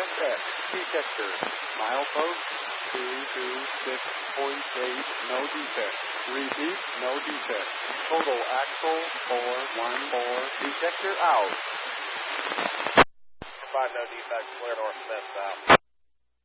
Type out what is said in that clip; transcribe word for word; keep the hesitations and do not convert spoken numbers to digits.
X, detector, milepost two two six point eight, no defect. Repeat, no defect. Total axle four one four, detector out. Five, no defect, clear north, Smith, south.